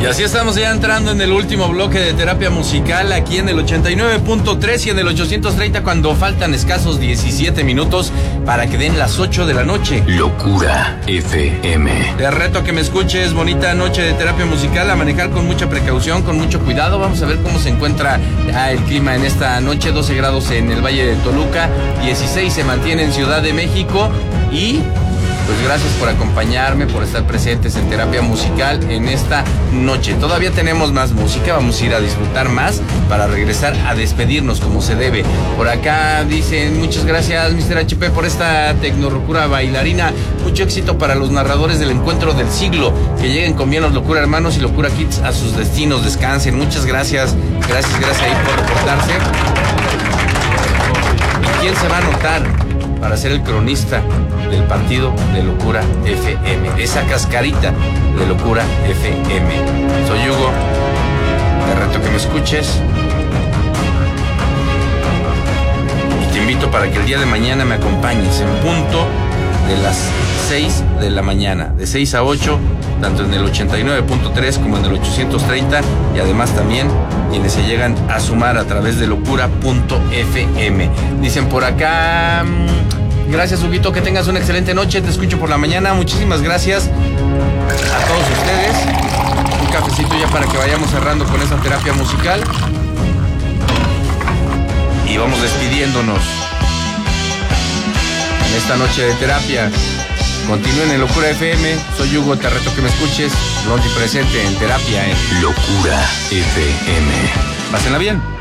Y así estamos ya entrando en el último bloque de terapia musical aquí en el 89.3 y en el 830 cuando faltan escasos 17 minutos para que den las 8 de la noche. Locura FM. Te reto a que me escuches, bonita noche de terapia musical, a manejar con mucha precaución, con mucho cuidado. Vamos a ver cómo se encuentra el clima en esta noche. 12 grados en el Valle de Toluca, 16 se mantiene en Ciudad de México y... pues gracias por acompañarme, por estar presentes en terapia musical en esta noche. Todavía tenemos más música, vamos a ir a disfrutar más para regresar a despedirnos como se debe. Por acá dicen, muchas gracias Mr. HP por esta tecnorocura bailarina. Mucho éxito para los narradores del encuentro del siglo. Que lleguen con bien los Locura Hermanos y Locura Kids a sus destinos. Descansen, muchas gracias. Gracias ahí por reportarse. ¿Y quién se va a anotar para ser el cronista del partido de Locura FM? Esa cascarita de Locura FM. Soy Hugo, te reto que me escuches y te invito para que el día de mañana me acompañes en punto de las 6 de la mañana, de 6 a 8, tanto en el 89.3 como en el 830, y además también quienes se llegan a sumar a través de locura.fm. Dicen por acá, gracias Huguito, que tengas una excelente noche, te escucho por la mañana. Muchísimas gracias a todos ustedes. Un cafecito ya para que vayamos cerrando con esa terapia musical y vamos despidiéndonos en esta noche de terapia. Continúen en Locura FM, soy Hugo, te reto que me escuches, pronto y presente en terapia en Locura FM. Pásenla bien.